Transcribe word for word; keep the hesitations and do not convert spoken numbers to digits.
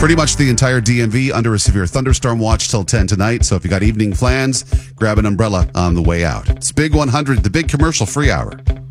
Pretty much the entire D M V under a severe thunderstorm watch till ten tonight. So if you got evening plans, grab an umbrella on the way out. It's Big one hundred, the big commercial free hour.